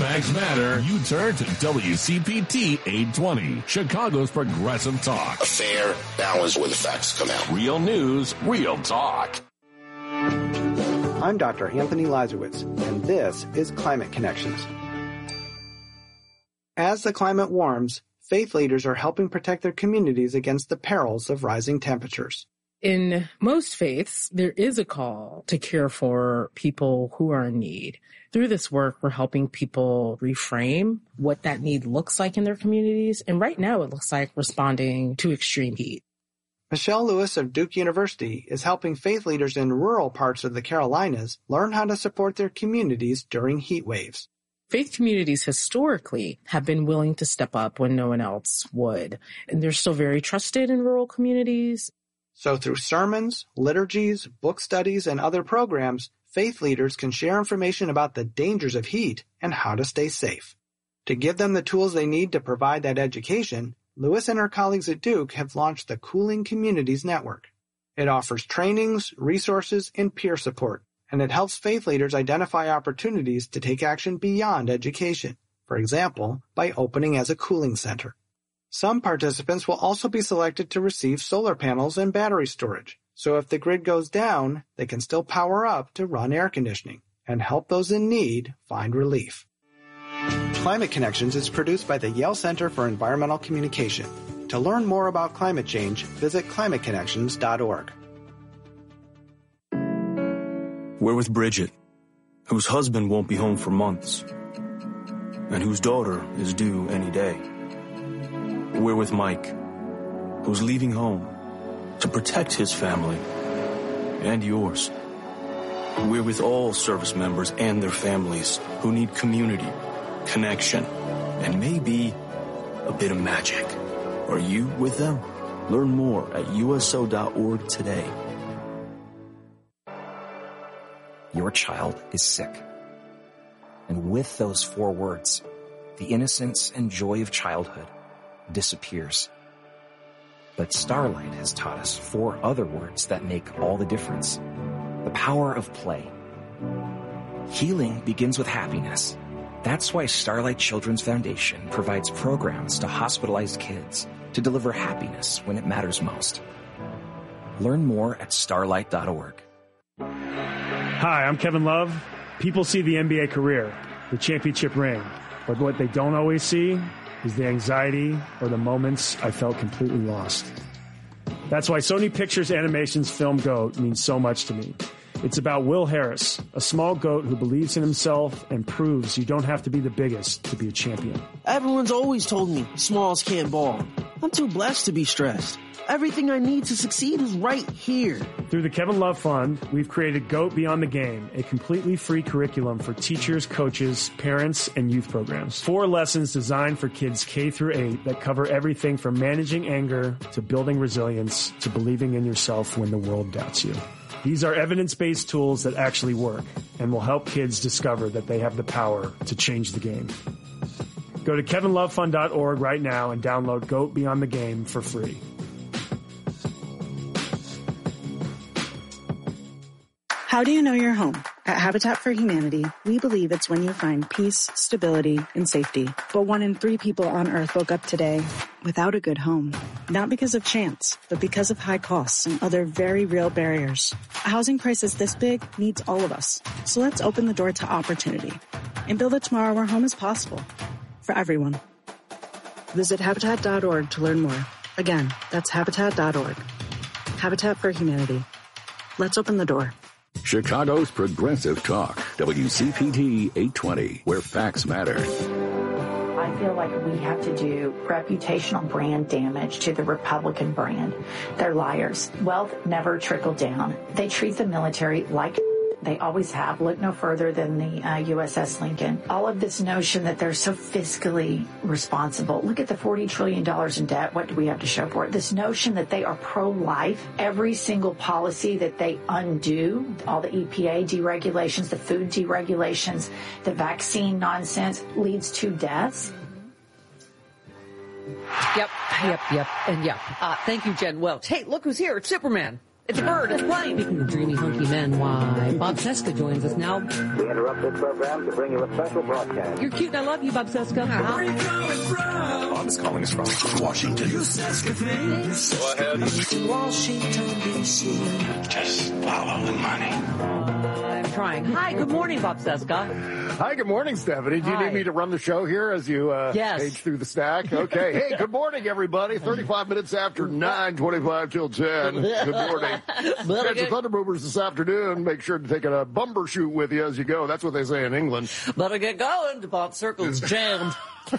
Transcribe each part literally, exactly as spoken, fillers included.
facts matter, you turn to W C P T eight twenty, Chicago's Progressive Talk. A fair balance where the facts come out. Real news, real talk. I'm Doctor Anthony Lazarowitz, and this is Climate Connections. As the climate warms, faith leaders are helping protect their communities against the perils of rising temperatures. In most faiths, there is a call to care for people who are in need. Through this work, we're helping people reframe what that need looks like in their communities. And right now, it looks like responding to extreme heat. Michelle Lewis of Duke University is helping faith leaders in rural parts of the Carolinas learn how to support their communities during heat waves. Faith communities historically have been willing to step up when no one else would. And they're still very trusted in rural communities. So through sermons, liturgies, book studies, and other programs, faith leaders can share information about the dangers of heat and how to stay safe. To give them the tools they need to provide that education, Lewis and her colleagues at Duke have launched the Cooling Communities Network. It offers trainings, resources, and peer support, and it helps faith leaders identify opportunities to take action beyond education, for example, by opening as a cooling center. Some participants will also be selected to receive solar panels and battery storage, so if the grid goes down, they can still power up to run air conditioning and help those in need find relief. Climate Connections is produced by the Yale Center for Environmental Communication. To learn more about climate change, visit climate connections dot org. We're with Bridget, whose husband won't be home for months, and whose daughter is due any day. We're with Mike, who's leaving home to protect his family and yours. We're with all service members and their families who need community, connection, and maybe a bit of magic. Are you with them? Learn more at U S O dot org today. Your child is sick. And with those four words, the innocence and joy of childhood disappears. But Starlight has taught us four other words that make all the difference. The power of play. Healing begins with happiness. That's why Starlight Children's Foundation provides programs to hospitalized kids to deliver happiness when it matters most. Learn more at starlight dot org. Hi, I'm Kevin Love. People see the N B A career, the championship ring, but what they don't always see is the anxiety or the moments I felt completely lost. That's why Sony Pictures Animation's film GOAT means so much to me. It's about Will Harris, a small goat who believes in himself and proves you don't have to be the biggest to be a champion. Everyone's always told me smalls can't ball. I'm too blessed to be stressed. Everything I need to succeed is right here. Through the Kevin Love Fund, we've created GOAT Beyond the Game, a completely free curriculum for teachers, coaches, parents, and youth programs. Four lessons designed for kids K through eight that cover everything from managing anger to building resilience to believing in yourself when the world doubts you. These are evidence-based tools that actually work and will help kids discover that they have the power to change the game. Go to kevin love fund dot org right now and download GOAT Beyond the Game for free. How do you know you're home? At Habitat for Humanity, we believe it's when you find peace, stability, and safety. But one in three people on Earth woke up today without a good home. Not because of chance, but because of high costs and other very real barriers. A housing crisis this big needs all of us. So let's open the door to opportunity and build a tomorrow where home is possible for everyone. Visit habitat dot org to learn more. Again, that's habitat dot org. Habitat for Humanity. Let's open the door. Chicago's Progressive Talk, W C P T eight twenty, where facts matter. I feel like we have to do reputational brand damage to the Republican brand. They're liars. Wealth never trickled down. They treat the military like they always have. Look no further than the uh, U S S Lincoln. All of this notion that they're so fiscally responsible. Look at the forty trillion dollars in debt. What do we have to show for it? This notion that they are pro-life. Every single policy that they undo, all the E P A deregulations, the food deregulations, the vaccine nonsense leads to deaths. Yep, yep, yep, and yep. Uh, thank you, Jen Welch. Hey, look who's here. It's Superman. It's a bird. It's a plane. Speaking of dreamy, hunky men, why, Bob Cesca joins us now. We interrupt this program to bring you a special broadcast. You're cute and I love you, Bob Cesca. Where are you calling from? Bob's calling us from Washington. You Cesca things. Go ahead. Washington, D C Just follow the money. I'm trying. Hi, good morning, Bob Cesca. Hi, good morning, Stephanie. Do you Hi. need me to run the show here as you uh, yes. page through the stack? Okay. Hey, good morning, everybody. thirty-five minutes after nine, twenty-five till ten. Good morning. Catch the Thunder Movers this afternoon. Make sure to take a bumbershoot with you as you go. That's what they say in England. Better get going. DuPont Circle's jammed.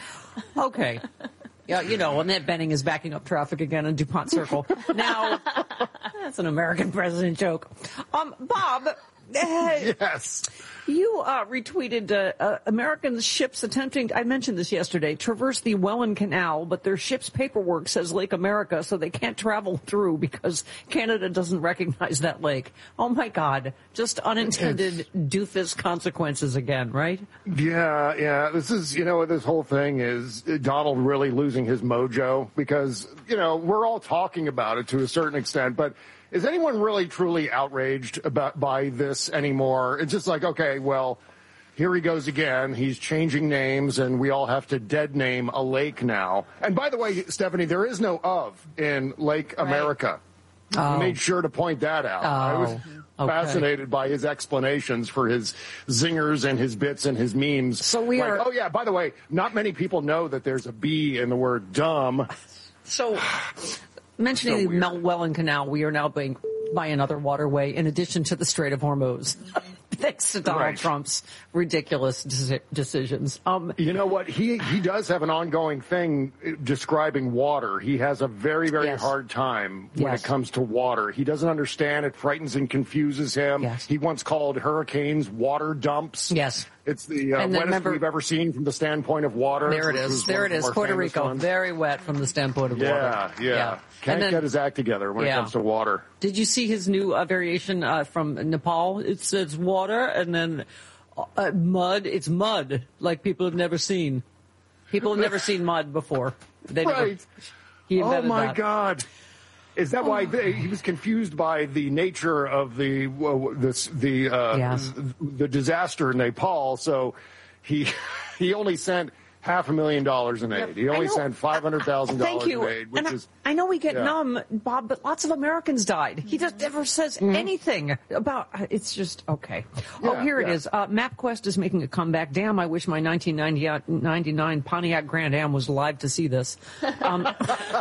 Okay. Yeah, you know, Annette Benning is backing up traffic again on DuPont Circle. Now, that's an American president joke. Um, Bob. Uh, yes. You uh, retweeted uh, uh, American ships attempting, I mentioned this yesterday, traverse the Welland Canal, but their ship's paperwork says Lake America, so they can't travel through because Canada doesn't recognize that lake. Oh, my God. Just unintended it's, doofus consequences again, right? Yeah, yeah. This is, you know, this whole thing is Donald really losing his mojo because, you know, we're all talking about it to a certain extent, but is anyone really truly outraged about by this anymore? It's just like, okay, well, here he goes again. He's changing names, and we all have to dead name a lake now. And by the way, Stephanie, there is no of in Lake right. America. Oh. He made sure to point that out. Oh. I was okay. fascinated by his explanations for his zingers and his bits and his memes. So we like, are. Oh, yeah, by the way, not many people know that there's a B in the word dumb. So. Mentioning so the Mount Welland Canal, we are now being by another waterway in addition to the Strait of Hormuz. Thanks to Donald right. Trump's ridiculous de- decisions. Um, you know what? He he does have an ongoing thing describing water. He has a very, very yes. hard time when yes. it comes to water. He doesn't understand. It frightens and confuses him. Yes. He once called hurricanes water dumps. Yes. It's the uh, wettest remember, we've ever seen from the standpoint of water. There it is. There it is. Puerto Rico. Ones. Very wet from the standpoint of yeah, water. Yeah, yeah. Can't then, get his act together when yeah. it comes to water. Did you see his new uh, variation uh, from Nepal? It says water and then uh, mud. It's mud, like people have never seen. People have never seen mud before. They right. Never, he oh, my that. God. Is that why they, he was confused by the nature of the uh, the the, uh, yes. the disaster in Nepal? So he he only sent half a million dollars in aid. He only sent five hundred thousand dollars in aid, which and is. I, I know we get yeah. numb, Bob, but lots of Americans died. He just never says mm-hmm. anything about. It's just okay. Yeah, oh, here yeah. it is. Uh, MapQuest is making a comeback. Damn, I wish my nineteen ninety-nine Pontiac Grand Am was live to see this. Um,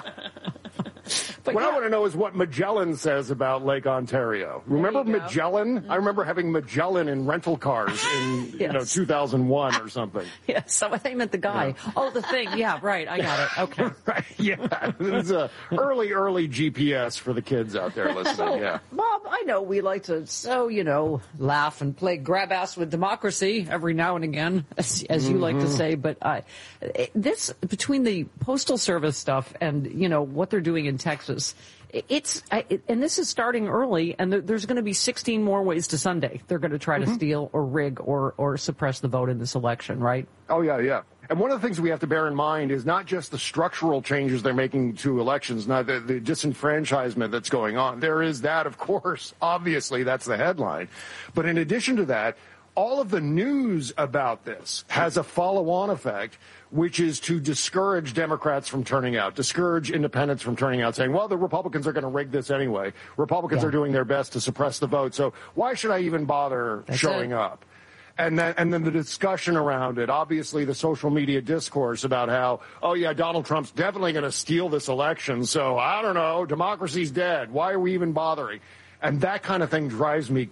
But what yeah. I want to know is what Magellan says about Lake Ontario. Remember Magellan? Mm-hmm. I remember having Magellan in rental cars in yes. you know two thousand one or something. Yes, so I think meant the guy. Yeah. Oh, the thing. Yeah, right. I got it. Okay. right. Yeah, it was a early, early G P S for the kids out there listening. So, yeah, Bob, I know we like to so you know laugh and play grab ass with democracy every now and again, as, as you mm-hmm. like to say. But uh, this between the Postal Service stuff and you know what they're doing in Texas. It's and this is starting early, and there's going to be sixteen more ways to Sunday. They're going to try mm-hmm. to steal or rig or or suppress the vote in this election, right? Oh yeah, yeah. And one of the things we have to bear in mind is not just the structural changes they're making to elections, not the, the disenfranchisement that's going on. There is that, of course. Obviously, that's the headline. But in addition to that, all of the news about this has a follow-on effect, which is to discourage Democrats from turning out, discourage independents from turning out, saying, well, the Republicans are going to rig this anyway. Republicans yeah. are doing their best to suppress the vote, so why should I even bother That's showing it. up? And then, and then the discussion around it, obviously the social media discourse about how, oh, yeah, Donald Trump's definitely going to steal this election, so I don't know, democracy's dead. Why are we even bothering? And that kind of thing drives me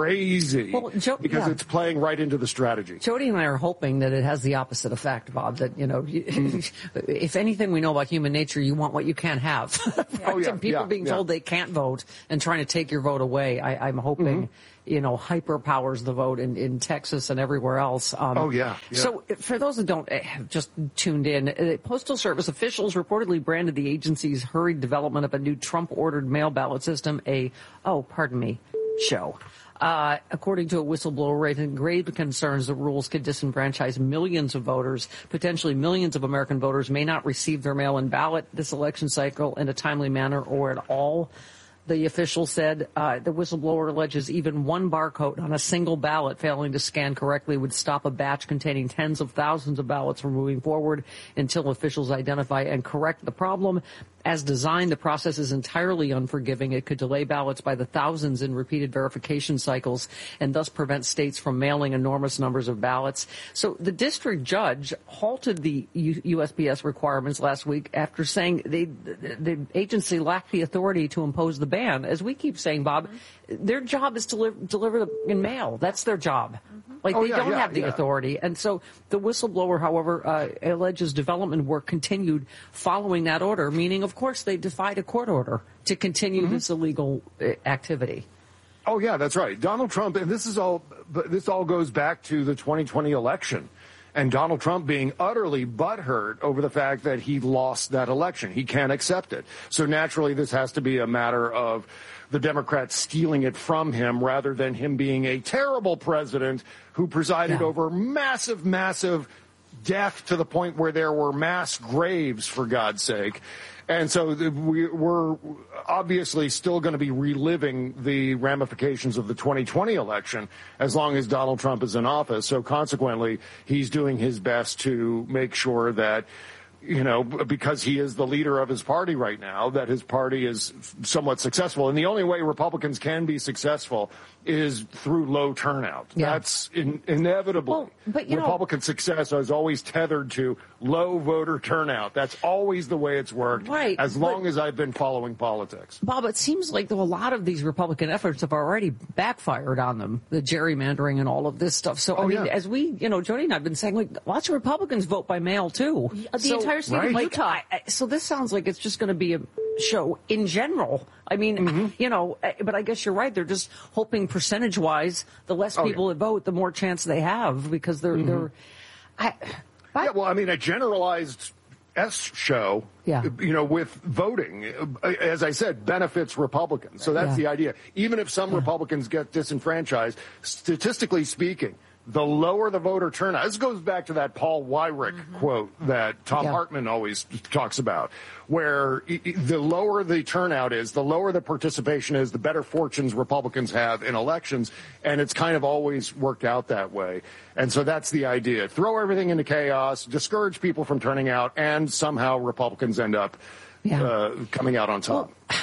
crazy well, Jo- because yeah. it's playing right into the strategy. Jody and I are hoping that it has the opposite effect, Bob, that, you know, mm. if anything we know about human nature, you want what you can't have. Right? Oh, yeah, and people yeah, being yeah. told they can't vote and trying to take your vote away, I, I'm hoping... Mm-hmm. you know, hyper powers the vote in, in Texas and everywhere else. Um, oh, yeah, yeah. So for those that don't have just tuned in, uh, Postal Service officials reportedly branded the agency's hurried development of a new Trump-ordered mail ballot system a, oh, pardon me, show. Uh, according to a whistleblower raising grave concerns, the rules could disenfranchise millions of voters. Potentially millions of American voters may not receive their mail-in ballot this election cycle in a timely manner or at all. The official said uh, the whistleblower alleges even one barcode on a single ballot failing to scan correctly would stop a batch containing tens of thousands of ballots from moving forward until officials identify and correct the problem. As designed, the process is entirely unforgiving. It could delay ballots by the thousands in repeated verification cycles and thus prevent states from mailing enormous numbers of ballots. So the district judge halted the U- USPS requirements last week after saying they, the, the agency lacked the authority to impose the ban. As we keep saying, Bob, mm-hmm. their job is to li- deliver in mail. That's their job. Mm-hmm. Like, oh, they yeah, don't yeah, have the yeah. authority. And so the whistleblower, however, uh, alleges development work continued following that order, meaning, of course, they defied a court order to continue mm-hmm. this illegal uh, activity. Oh, yeah, that's right. Donald Trump, and this is all, this all goes back to the twenty twenty election. And Donald Trump being utterly butthurt over the fact that he lost that election. He can't accept it. So naturally, this has to be a matter of the Democrats stealing it from him rather than him being a terrible president who presided yeah. over massive, massive death to the point where there were mass graves, for God's sake. And so we, we're obviously still going to be reliving the ramifications of the twenty twenty election as long as Donald Trump is in office. So consequently, he's doing his best to make sure that, you know, because he is the leader of his party right now, that his party is somewhat successful. And the only way Republicans can be successful is through low turnout. Yeah. That's in, inevitably. Well, but, you Republican know, success is always tethered to low voter turnout. That's always the way it's worked, right, as long as I've been following politics. Bob, it seems like though a lot of these Republican efforts have already backfired on them, the gerrymandering and all of this stuff. So, oh, I mean, yeah. as we, you know, Jody and I have been saying, like, lots of Republicans vote by mail, too. The so, entire state right? of like, Utah. I, I, so this sounds like it's just going to be a show in general. I mean, mm-hmm. you know, but I guess you're right. They're just hoping percentage-wise, the less oh, people yeah. that vote, the more chance they have because they're, mm-hmm. they're, I, I, yeah, well, I mean, a generalized S show, yeah. you know, with voting, as I said, benefits Republicans. So that's yeah. the idea. Even if some yeah. Republicans get disenfranchised, statistically speaking, the lower the voter turnout, this goes back to that Paul Weyrich mm-hmm. quote that Tom yeah. Hartman always talks about, where the lower the turnout is, the lower the participation is, the better fortunes Republicans have in elections, and it's kind of always worked out that way. And so that's the idea. Throw everything into chaos, discourage people from turning out, and somehow Republicans end up yeah. uh, coming out on top. Well,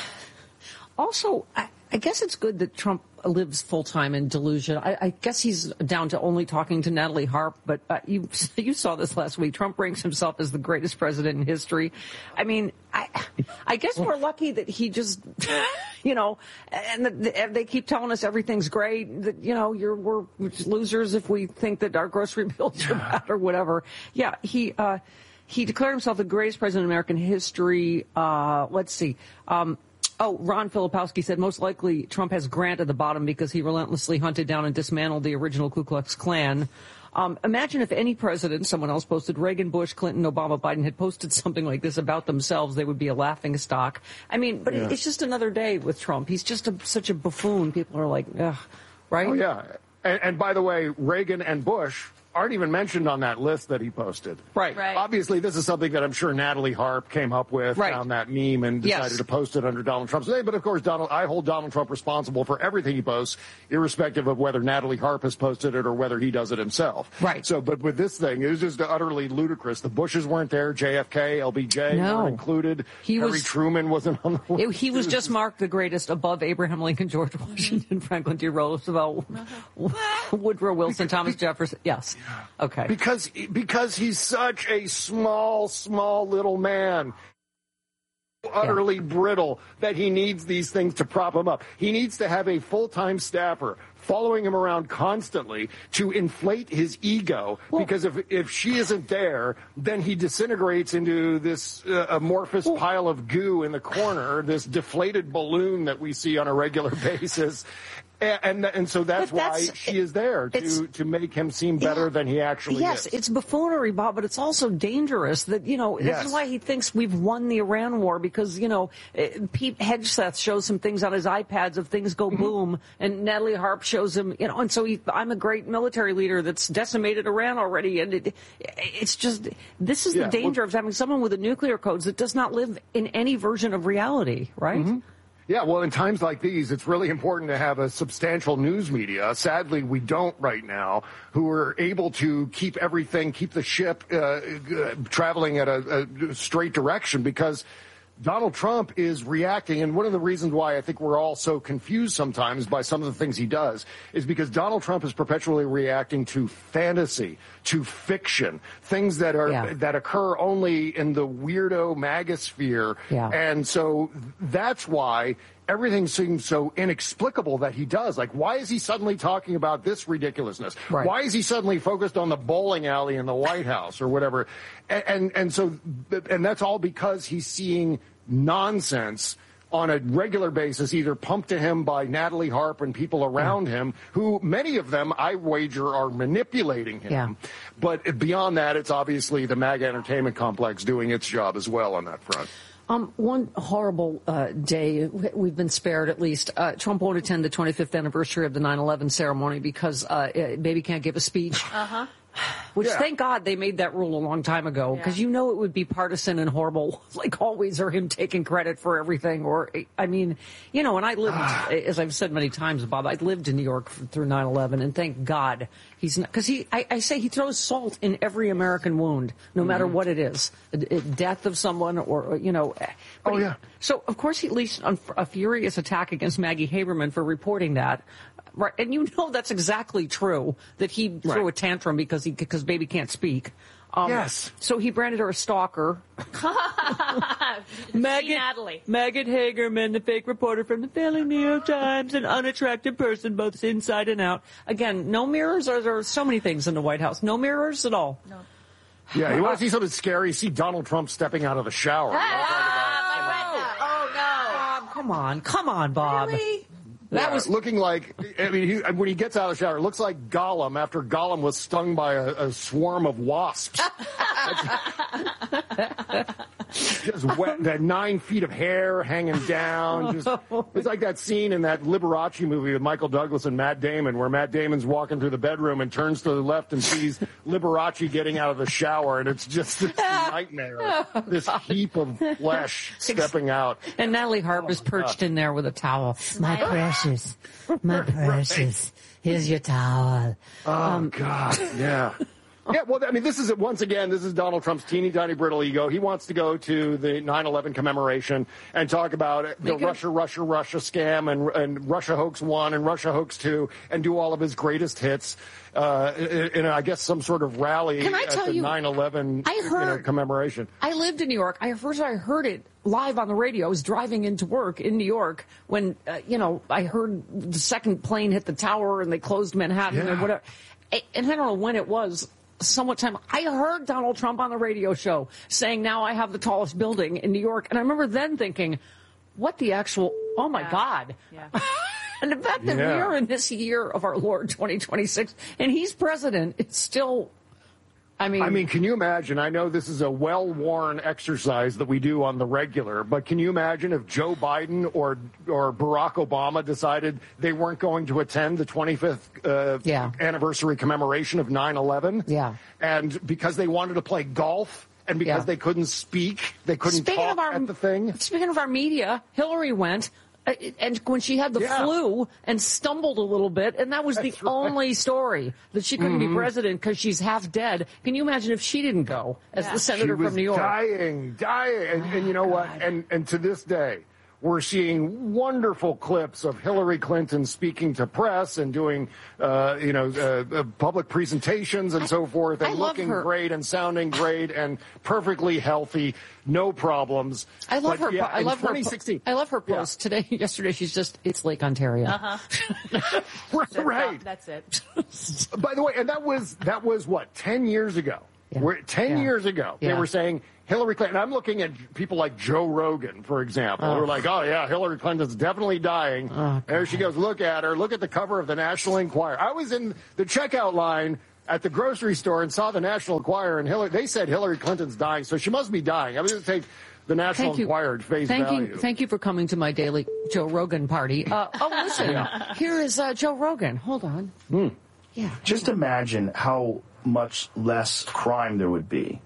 also, I, I guess it's good that Trump lives full-time in delusion. I, I guess he's down to only talking to Natalie Harp, but uh, you you saw this last week. Trump ranks himself as the greatest president in history. I mean, I I guess we're lucky that he just, you know, and the, the, they keep telling us everything's great, that, you know, you're we're losers if we think that our grocery bills are bad or whatever. Yeah, he uh, he declared himself the greatest president in American history. Uh, let's see. Um, Oh, Ron Filipowski said most likely Trump has Grant at the bottom because he relentlessly hunted down and dismantled the original Ku Klux Klan. Um, imagine if any president, someone else posted, Reagan, Bush, Clinton, Obama, Biden, had posted something like this about themselves, they would be a laughing stock. I mean, but yeah. it's just another day with Trump. He's just a, such a buffoon. People are like, ugh, right? Oh, yeah. And, and by the way, Reagan and Bush aren't even mentioned on that list that he posted. Right. right. Obviously, this is something that I'm sure Natalie Harp came up with, right. found that meme, and decided yes. to post it under Donald Trump's name. But of course, Donald, I hold Donald Trump responsible for everything he posts, irrespective of whether Natalie Harp has posted it or whether he does it himself. Right. So, but with this thing, it was just utterly ludicrous. The Bushes weren't there, J F K, L B J no. weren't included. He Harry was, Truman wasn't on the list. It, he was just marked the greatest above Abraham Lincoln, George Washington, Franklin D. Roosevelt, Woodrow Wilson, Thomas Jefferson. Yes. Okay. Because because he's such a small, small little man, utterly yeah. brittle, that he needs these things to prop him up. He needs to have a full-time staffer following him around constantly to inflate his ego, well, because if if she isn't there, then he disintegrates into this uh, amorphous well, pile of goo in the corner, this deflated balloon that we see on a regular basis. And, and and so that's, that's why she is there, to to make him seem better yeah, than he actually yes, is. Yes, it's buffoonery, Bob, but it's also dangerous. That, you know, this yes. is why he thinks we've won the Iran war, because, you know, Pete Hegseth shows him things on his iPads of things go mm-hmm. boom, and Natalie Harp shows him, you know, and so he, I'm a great military leader that's decimated Iran already, and it, it's just, this is yeah, the danger well, of having someone with a nuclear codes that does not live in any version of reality, right? Mm-hmm. Yeah, well, in times like these, it's really important to have a substantial news media. Sadly, we don't right now, who are able to keep everything, keep the ship uh, uh, traveling at a, a straight direction, because Donald Trump is reacting, and one of the reasons why I think we're all so confused sometimes by some of the things he does is because Donald Trump is perpetually reacting to fantasy, to fiction, things that are Yeah. that occur only in the weirdo magosphere. Yeah. And so that's why everything seems so inexplicable that he does. Like, why is he suddenly talking about this ridiculousness? Right. Why is he suddenly focused on the bowling alley in the White House or whatever? And, and, and so, and that's all because he's seeing nonsense on a regular basis, either pumped to him by Natalie Harp and people around Yeah. him, who many of them, I wager, are manipulating him. Yeah. But beyond that, it's obviously the MAGA entertainment complex doing its job as well on that front. Um, one horrible uh, day, we've been spared at least. Uh, Trump won't attend the twenty-fifth anniversary of the nine eleven ceremony because uh, baby can't give a speech. Uh-huh. Which, Yeah. thank God, they made that rule a long time ago, because Yeah. you know it would be partisan and horrible, like always, or him taking credit for everything. Or, I mean, you know, and I lived, as I've said many times, Bob, I lived in New York through nine eleven, and thank God he's not, because he, I, I say he throws salt in every American wound, no matter what it is, a, a death of someone, or, or you know. Oh, he- yeah. So, of course, he leashed a, a furious attack against Maggie Haberman for reporting that. Right, and you know that's exactly true, that he threw Right. a tantrum because he because baby can't speak. Um, Yes. So he branded her a stalker. See Natalie. Maggot Hagerman, the fake reporter from the failing New York Times, an unattractive person, both inside and out. Again, no mirrors. Or there are so many things in the White House. No mirrors at all. No. Yeah, you want to see something scary? See Donald Trump stepping out of the shower. Oh, no. Bob, come on, come on, Bob. Really? That Yeah, was looking like, I mean, he, when he gets out of the shower, it looks like Gollum after Gollum was stung by a, a swarm of wasps. Just wet, that nine feet of hair hanging down. Just, it's like that scene in that Liberace movie with Michael Douglas and Matt Damon, where Matt Damon's walking through the bedroom and turns to the left and sees Liberace getting out of the shower, and it's just this nightmare. This heap of flesh stepping out. And Natalie Harp is perched in there with a towel. My precious, my precious, here's your towel. Oh, Um, God, yeah. Yeah, well, I mean, this is, once again, this is Donald Trump's teeny tiny brittle ego. He wants to go to the nine eleven commemoration and talk about it, the Make it- Russia, Russia, Russia scam and, and Russia hoax one and Russia hoax two, and do all of his greatest hits uh, in, in, I guess, some sort of rally Can I at tell the you, nine eleven I you know, heard- commemoration. I lived in New York. I first I heard it live on the radio. I was driving into work in New York when, uh, you know, I heard the second plane hit the tower and they closed Manhattan Yeah. and whatever. A- And I don't know when it was. Somewhat time. I heard Donald Trump on the radio show saying, now I have the tallest building in New York. And I remember then thinking, what the actual, oh my Yeah. God. Yeah. And the fact that Yeah. we are in this year of our Lord twenty twenty-six and he's president, it's still, I mean. I mean, can you imagine? I know this is a well-worn exercise that we do on the regular, but can you imagine if Joe Biden or or Barack Obama decided they weren't going to attend the twenty-fifth uh, Yeah. anniversary commemoration of nine eleven? Yeah. And because they wanted to play golf and because Yeah. they couldn't speak, they couldn't Speaking talk of our, at the thing? Speaking of our media, Hillary went, uh, and when she had the Yeah. flu and stumbled a little bit, and that was the That's right. only story that she couldn't Mhm. be president because she's half dead. Can you imagine if she didn't go as Yeah. the senator She was from New York? dying, dying. And, and you know what? And and to this day, we're seeing wonderful clips of Hillary Clinton speaking to press and doing, uh, you know, uh, uh, public presentations and so forth, and I love looking her. great and sounding great and perfectly healthy, no problems. I love But, her. yeah, I in love her. twenty sixteen. I love her Yeah. post today. Yesterday, she's just it's Lake Ontario. Uh-huh. Right. That's it. By the way, and that was that was what ten years ago. Yeah. We're, ten Yeah. years ago, they Yeah. were saying Hillary Clinton. I'm looking at people like Joe Rogan, for example, who Oh. are like, "Oh yeah, Hillary Clinton's definitely dying." Oh, there she goes. Look at her. Look at the cover of the National Enquirer. I was in the checkout line at the grocery store and saw the National Enquirer, and Hillary. They said Hillary Clinton's dying, so she must be dying. I was going to take the National Thank you. Enquirer at face Thank value. you. Thank you for coming to my daily Joe Rogan party. Uh, oh, listen, here is uh, Joe Rogan. Hold on. Hmm. Yeah. Just imagine how much less crime there would be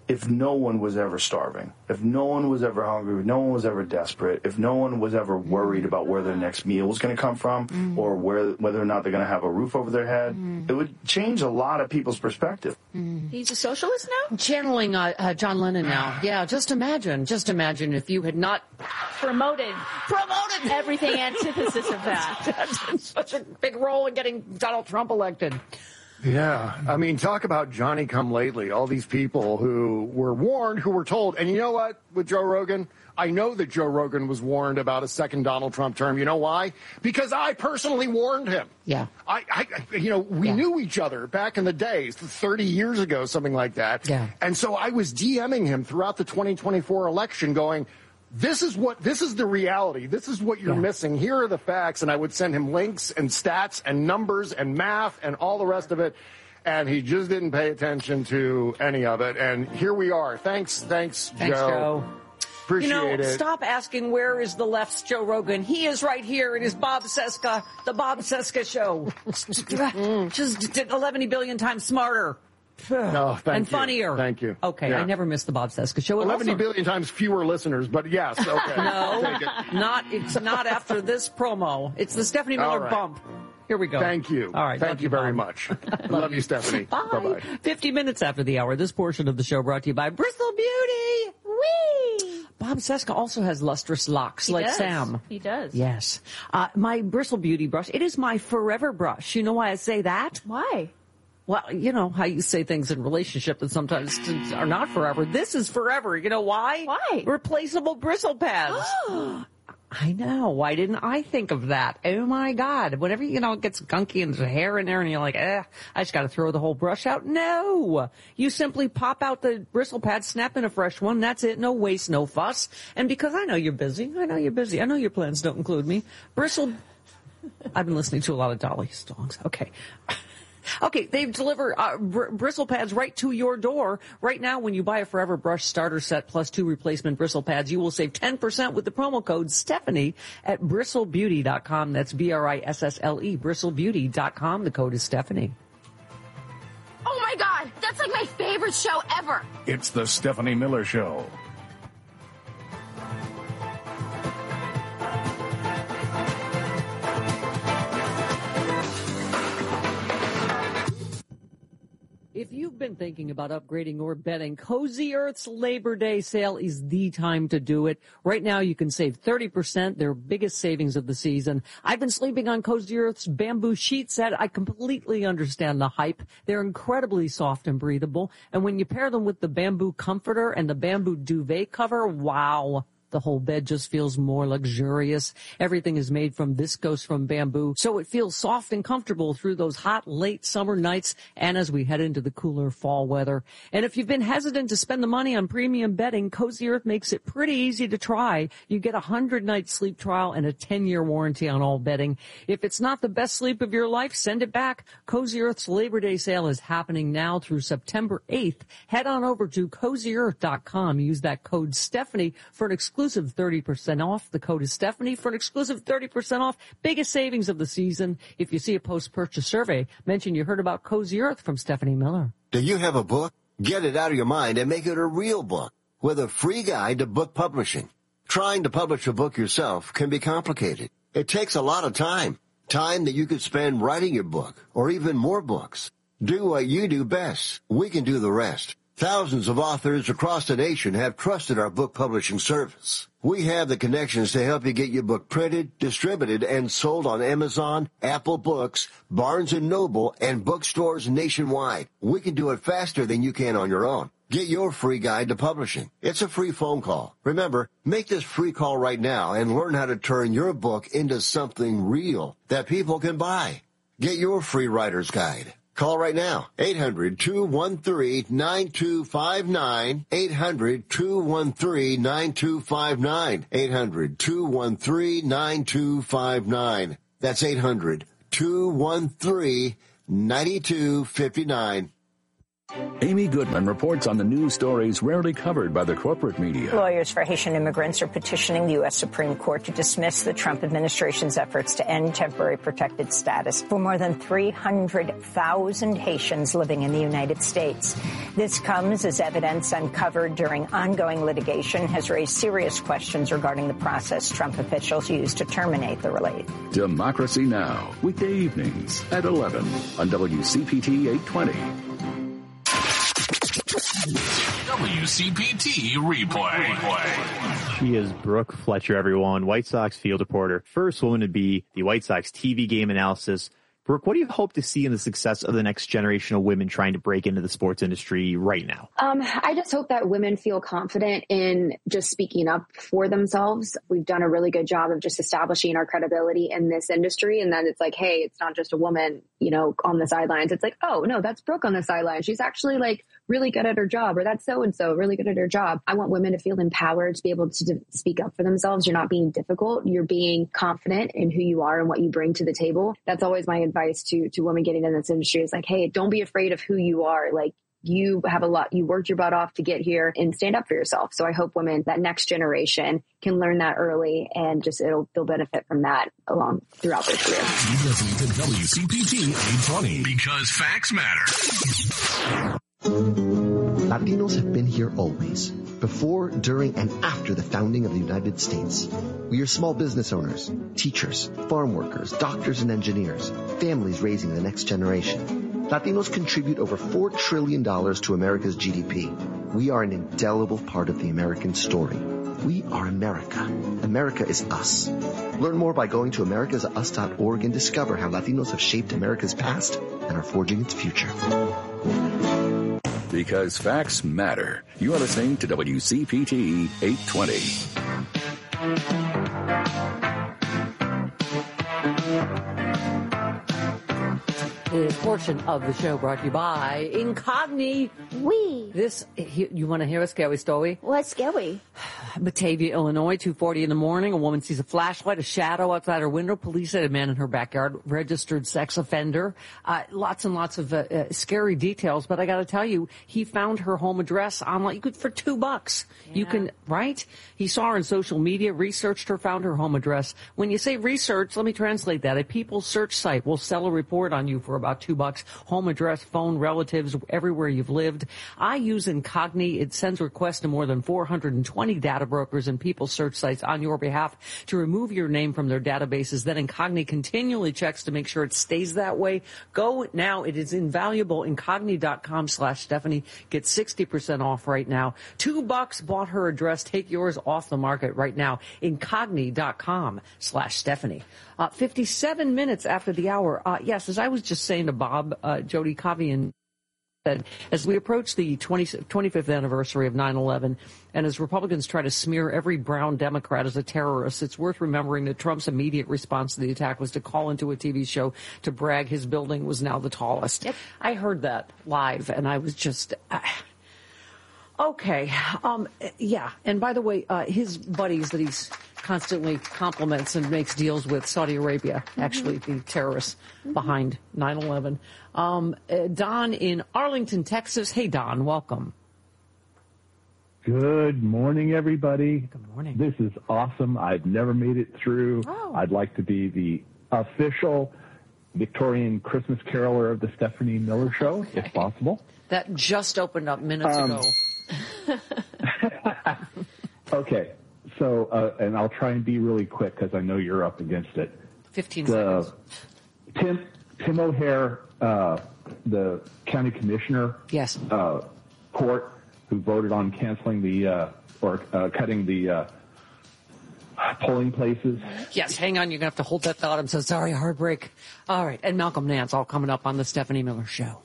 if no one was ever starving, if no one was ever hungry, if no one was ever desperate, if no one was ever worried about where their next meal was going to come from mm. or where whether or not they're going to have a roof over their head, mm. it would change a lot of people's perspective. Mm. He's a socialist now? Channeling uh, uh, John Lennon now. Yeah, just imagine, just imagine if you had not promoted, promoted everything antithesis of that. That's such a big role in getting Donald Trump elected. Yeah, I mean, talk about Johnny come lately. All these people who were warned, who were told, and you know what, with Joe Rogan, I know that Joe Rogan was warned about a second Donald Trump term. You know why? Because I personally warned him. Yeah. I, I you know, we yeah. knew each other back in the days, thirty years ago, something like that. Yeah. And so I was DMing him throughout the twenty twenty-four election going, this is what, this is the reality. This is what you're yeah. missing. Here are the facts. And I would send him links and stats and numbers and math and all the rest of it. And he just didn't pay attention to any of it. And here we are. Thanks, thanks, thanks Joe. Joe. Appreciate you know, it. Stop asking where is the left's Joe Rogan. He is right here. It is Bob Cesca, the Bob Cesca Show. Just did eleven billion times smarter. No, thank and you. funnier. Thank you. Okay, yeah. I never missed the Bob Cesca Show. eleven also, billion times fewer listeners, but yes, okay. No, not, it's not after this promo. It's the Stephanie Miller right. bump. Here we go. Thank you. All right. Thank you, you very much. love, love you, Stephanie. Bye. Bye-bye. fifty minutes after the hour, this portion of the show brought to you by Bristol Beauty. Whee! Bob Cesca also has lustrous locks he like does. Sam. He does. Yes. Uh, my Bristol Beauty brush, it is my forever brush. You know why I say that? Why? Well, you know how you say things in relationship that sometimes are not forever. This is forever. You know why? Why? Replaceable bristle pads. I know. Why didn't I think of that? Oh my God. Whenever, you know, it gets gunky and there's hair in there and you're like, eh, I just got to throw the whole brush out. No. You simply pop out the bristle pad, snap in a fresh one. That's it. No waste, no fuss. And because I know you're busy, I know you're busy. I know your plans don't include me. Bristle. I've been listening to a lot of Dolly songs. Okay. Okay, they deliver uh, br- bristle pads right to your door. Right now, when you buy a Forever Brush starter set plus two replacement bristle pads, you will save ten percent with the promo code Stephanie at bristle beauty dot com. That's B R I S S L E, bristle beauty dot com. The code is Stephanie. Oh my God, that's like my favorite show ever. It's the Stephanie Miller Show. If you've been thinking about upgrading or bedding, Cozy Earth's Labor Day sale is the time to do it. Right now you can save thirty percent, their biggest savings of the season. I've been sleeping on Cozy Earth's bamboo sheet set. I completely understand the hype. They're incredibly soft and breathable. And when you pair them with the bamboo comforter and the bamboo duvet cover, wow. The whole bed just feels more luxurious. Everything is made from viscose from bamboo, so it feels soft and comfortable through those hot, late summer nights and as we head into the cooler fall weather. And if you've been hesitant to spend the money on premium bedding, Cozy Earth makes it pretty easy to try. You get a hundred-night sleep trial and a ten-year warranty on all bedding. If it's not the best sleep of your life, send it back. Cozy Earth's Labor Day sale is happening now through September eighth. Head on over to cozy earth dot com. Use that code Stephanie for an exclusive thirty percent off. The code is Stephanie for an exclusive thirty percent off. Biggest savings of the season. If you see a post-purchase survey, mention you heard about Cozy Earth from Stephanie Miller. Do you have a book? Get it out of your mind and make it a real book with a free guide to book publishing. Trying to publish a book yourself can be complicated. It takes a lot of time. Time that you could spend writing your book or even more books. Do what you do best. We can do the rest. Thousands of authors across the nation have trusted our book publishing service. We have the connections to help you get your book printed, distributed, and sold on Amazon, Apple Books, Barnes and Noble, and bookstores nationwide. We can do it faster than you can on your own. Get your free guide to publishing. It's a free phone call. Remember, make this free call right now and learn how to turn your book into something real that people can buy. Get your free writer's guide. Call right now, eight hundred, two one three, nine two five nine, eight hundred, two one three, nine two five nine, eight hundred, two one three, nine two five nine. That's eight hundred, two one three, nine two five nine. Amy Goodman reports on the news stories rarely covered by the corporate media. Lawyers for Haitian immigrants are petitioning the U S Supreme Court to dismiss the Trump administration's efforts to end temporary protected status for more than three hundred thousand Haitians living in the United States. This comes as evidence uncovered during ongoing litigation has raised serious questions regarding the process Trump officials used to terminate the relief. Democracy Now! Weekday evenings at eleven on W C P T eight twenty. W C P T replay. replay. She is Brooke Fletcher, everyone, White Sox field reporter, first woman to be the White Sox T V game analysis. Brooke, what do you hope to see in the success of the next generation of women trying to break into the sports industry right now? Um, I just hope that women feel confident in just speaking up for themselves. We've done a really good job of just establishing our credibility in this industry. And then it's like, hey, it's not just a woman, you know, on the sidelines. It's like, oh, no, that's Brooke on the sidelines. She's actually like really good at her job, or that's so-and-so really good at her job. I want women to feel empowered to be able to d- speak up for themselves. You're not being difficult. You're being confident in who you are and what you bring to the table. That's always my advice to, to women getting in this industry is like, hey, don't be afraid of who you are. Like, you have a lot, you worked your butt off to get here and stand up for yourself. So I hope women, that next generation, can learn that early and just it'll, they'll benefit from that along throughout their career. You're listening to W C P T eight twenty because facts matter. Latinos have been here always, before, during, and after the founding of the United States. We are small business owners, teachers, farm workers, doctors and engineers, families raising the next generation. Latinos contribute over four trillion dollars to America's G D P. We are an indelible part of the American story. We are America. America is us. Learn more by going to americas us dot org and discover how Latinos have shaped America's past and are forging its future. Because facts matter. You are listening to W C P T eight twenty. This portion of the show brought to you by Incogni. We. This, you want to hear a scary story? What's scary? Batavia, Illinois, two forty in the morning. A woman sees a flashlight, a shadow outside her window. Police said a man in her backyard, registered sex offender. Uh, lots and lots of uh, uh, scary details. But I got to tell you, he found her home address online. You could for two bucks. Yeah. You can, right? He saw her on social media, researched her, found her home address. When you say research, let me translate that. A People's search site will sell a report on you for about two bucks. Home address, phone, relatives, everywhere you've lived. I use Incogni. It sends requests to more than four hundred twenty data brokers and people search sites on your behalf to remove your name from their databases. Then Incogni continually checks to make sure it stays that way. Go now. It is invaluable. Incogni.com slash Stephanie. Get sixty percent off right now. Two bucks bought her address. Take yours off the market right now. Incogni.com slash Stephanie. Uh, fifty-seven minutes after the hour. Uh, yes, as I was just saying to Bob, uh, Jody Kavian said, as we approach the twenty-fifth anniversary of nine eleven, and as Republicans try to smear every brown Democrat as a terrorist, it's worth remembering that Trump's immediate response to the attack was to call into a T V show to brag his building was now the tallest. Yep. I heard that live, and I was just... Uh, okay. Um, yeah. And by the way, uh, his buddies that he's constantly compliments and makes deals with, Saudi Arabia, mm-hmm. actually the terrorists mm-hmm. behind nine eleven. Um, uh, Don in Arlington, Texas. Hey, Don, welcome. Good morning, everybody. Good morning. This is awesome. I've never made it through. Oh. I'd like to be the official Victorian Christmas caroler of the Stephanie Miller Show, okay. if possible. That just opened up minutes um, ago. Okay. So, uh, and I'll try and be really quick because I know you're up against it. Fifteen the, seconds. Tim Tim O'Hare, uh, the county commissioner, yes, uh, court, who voted on canceling the uh, or uh, cutting the uh, polling places. Yes, hang on. You're gonna have to hold that thought. I'm so sorry. Hard break. All right, and Malcolm Nance, all coming up on the Stephanie Miller Show.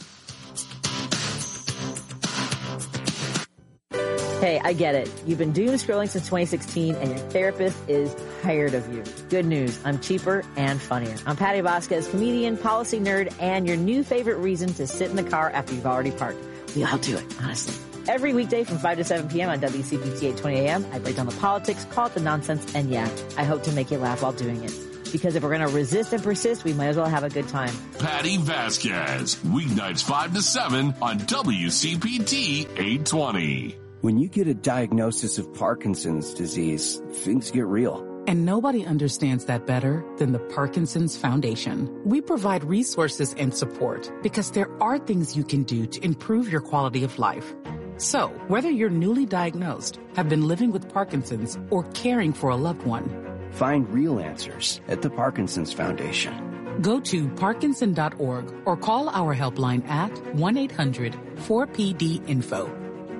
Hey, I get it. You've been doom scrolling since twenty sixteen and your therapist is tired of you. Good news. I'm cheaper and funnier. I'm Patty Vasquez, comedian, policy nerd, and your new favorite reason to sit in the car after you've already parked. We all do it, honestly. Every weekday from five to seven p.m. on W C P T eight twenty A M, I break down the politics, call it the nonsense, and yeah, I hope to make you laugh while doing it. Because if we're going to resist and persist, we might as well have a good time. Patty Vasquez, weeknights five to seven on W C P T eight twenty. When you get a diagnosis of Parkinson's disease, things get real. And nobody understands that better than the Parkinson's Foundation. We provide resources and support because there are things you can do to improve your quality of life. So, whether you're newly diagnosed, have been living with Parkinson's, or caring for a loved one, find real answers at the Parkinson's Foundation. Go to parkinson dot org or call our helpline at one eight hundred four P D info.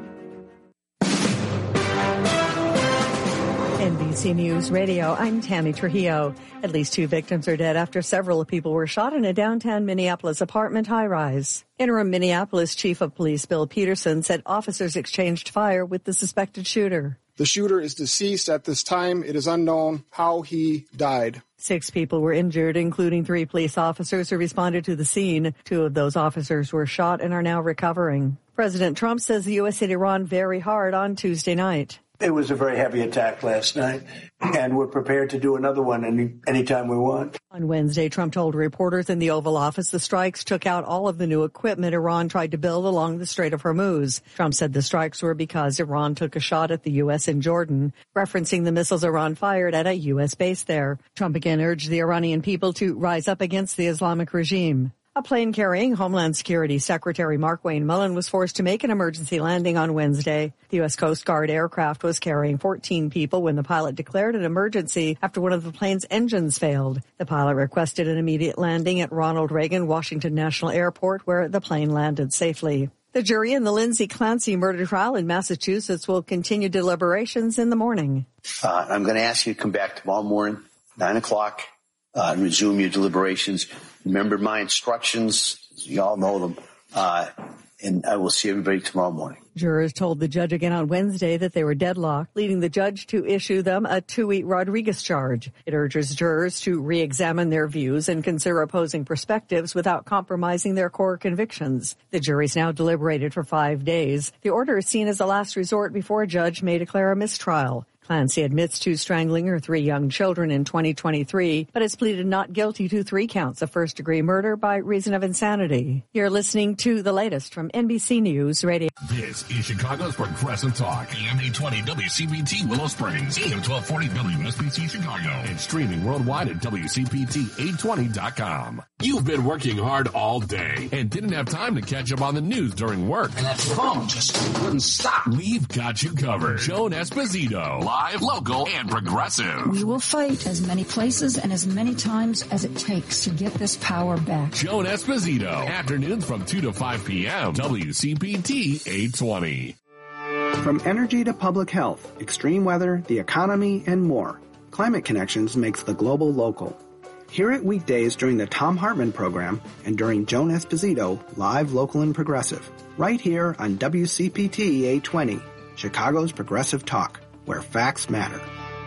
N B C News Radio, I'm Tammy Trujillo. At least two victims are dead after several people were shot in a downtown Minneapolis apartment high-rise. Interim Minneapolis Chief of Police Bill Peterson said officers exchanged fire with the suspected shooter. The shooter is deceased at this time. It is unknown how he died. Six people were injured, including three police officers who responded to the scene. Two of those officers were shot and are now recovering. President Trump says the U S hit Iran very hard on Tuesday night. It was a very heavy attack last night, and we're prepared to do another one any anytime we want. On Wednesday, Trump told reporters in the Oval Office the strikes took out all of the new equipment Iran tried to build along the Strait of Hormuz. Trump said the strikes were because Iran took a shot at the U S in Jordan, referencing the missiles Iran fired at a U S base there. Trump again urged the Iranian people to rise up against the Islamic regime. A plane carrying Homeland Security Secretary Mark Wayne Mullen was forced to make an emergency landing on Wednesday. The U S Coast Guard aircraft was carrying fourteen people when the pilot declared an emergency after one of the plane's engines failed. The pilot requested an immediate landing at Ronald Reagan Washington National Airport, where the plane landed safely. The jury in the Lindsay Clancy murder trial in Massachusetts will continue deliberations in the morning. Uh, I'm going to ask you to come back tomorrow morning, nine o'clock, uh, and resume your deliberations. Remember my instructions. You all know them. Uh, and I will see everybody tomorrow morning. Jurors told the judge again on Wednesday that they were deadlocked, leading the judge to issue them a Tui Rodriguez charge. It urges jurors to re-examine their views and consider opposing perspectives without compromising their core convictions. The jury's now deliberated for five days. The order is seen as a last resort before a judge may declare a mistrial. Clancy admits to strangling her three young children in twenty twenty-three, but has pleaded not guilty to three counts of first-degree murder by reason of insanity. You're listening to the latest from N B C News Radio. This is Chicago's Progressive Talk, A M eight twenty W C P T Willow Springs, A M twelve forty W S B C Chicago, and streaming worldwide at W C P T eight twenty dot com. You've been working hard all day and didn't have time to catch up on the news during work. And that phone just wouldn't stop. We've got you covered. Joan Esposito, live, local, and progressive. We will fight as many places and as many times as it takes to get this power back. Joan Esposito, afternoons from two to five p.m. W C P T eight twenty. From energy to public health, extreme weather, the economy, and more, Climate Connections makes the global local. Hear it weekdays during the Tom Hartman program and during Joan Esposito, live, local, and progressive, right here on W C P T eight twenty, Chicago's Progressive Talk, where facts matter.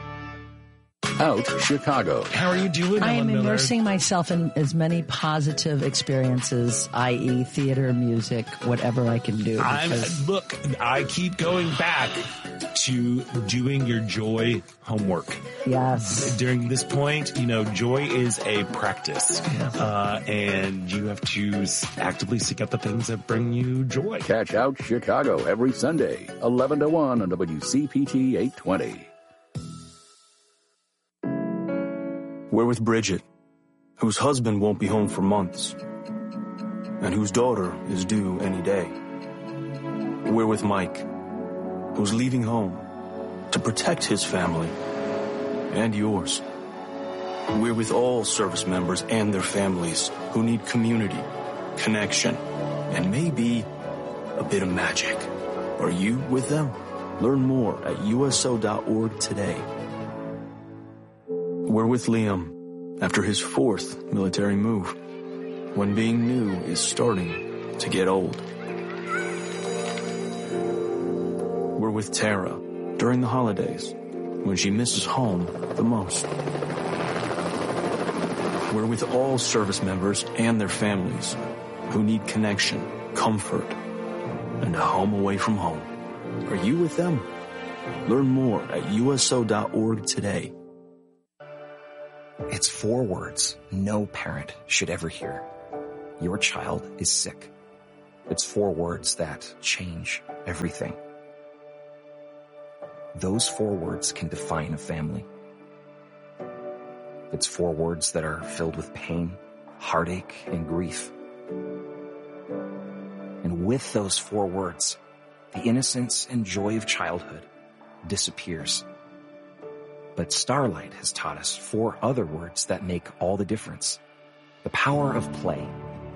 Out Chicago. How are you doing, I am Ellen immersing Miller? myself in as many positive experiences, that is theater, music, whatever I can do. I'm, look, I keep going back to doing your joy homework. Yes. During this point, you know, joy is a practice. Uh, and you have to actively seek out the things that bring you joy. Catch Out Chicago every Sunday, eleven to one on W C P T eight twenty. We're with Bridget, whose husband won't be home for months, and whose daughter is due any day. We're with Mike, who's leaving home to protect his family and yours. We're with all service members and their families who need community, connection, and maybe a bit of magic. Are you with them? Learn more at U S O dot org today. We're with Liam after his fourth military move, when being new is starting to get old. We're with Tara during the holidays, when she misses home the most. We're with all service members and their families who need connection, comfort, and a home away from home. Are you with them? Learn more at U S O dot org today. It's four words no parent should ever hear. Your child is sick. It's four words that change everything. Those four words can define a family. It's four words that are filled with pain, heartache, and grief. And with those four words, the innocence and joy of childhood disappears. But Starlight has taught us four other words that make all the difference. The power of play.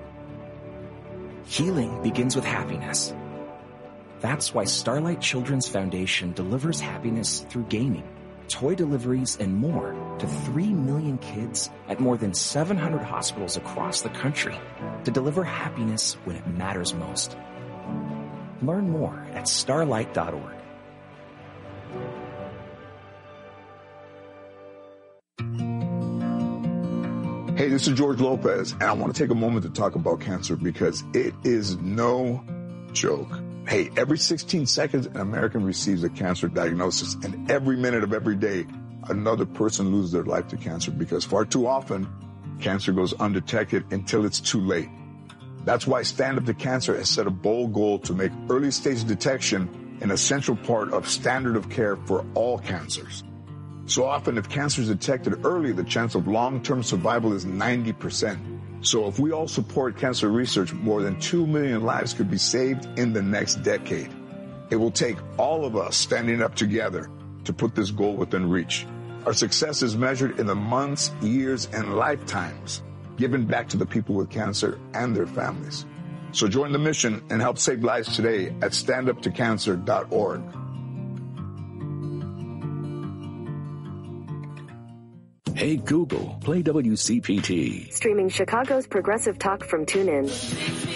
Healing begins with happiness. That's why Starlight Children's Foundation delivers happiness through gaming, toy deliveries, and more to three million kids at more than seven hundred hospitals across the country to deliver happiness when it matters most. Learn more at starlight dot org. Hey, this is George Lopez, and I want to take a moment to talk about cancer because it is no joke. Hey, every sixteen seconds, an American receives a cancer diagnosis, and every minute of every day, another person loses their life to cancer because far too often, cancer goes undetected until it's too late. That's why Stand Up to Cancer has set a bold goal to make early stage detection an essential part of standard of care for all cancers. So often, if cancer is detected early, the chance of long-term survival is ninety percent. So if we all support cancer research, more than two million lives could be saved in the next decade. It will take all of us standing up together to put this goal within reach. Our success is measured in the months, years, and lifetimes given back to the people with cancer and their families. So join the mission and help save lives today at stand up to cancer dot org. Hey Google, play W C P T. Streaming Chicago's progressive talk from TuneIn.